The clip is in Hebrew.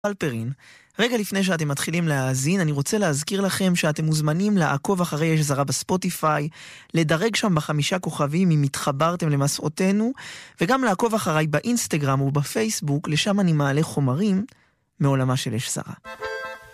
אלפרין. רגע לפני שאתם מתחילים להאזין, אני רוצה להזכיר לכם שאתם מוזמנים לעקוב אחרי יש זרה בספוטיפיי, לדרג שם ב5 כוכבים אם התחברתם למסעותינו, וגם לעקוב אחריי באינסטגרם ובפייסבוק, לשם אני מעלה חומרים מעולמה של יש זרה.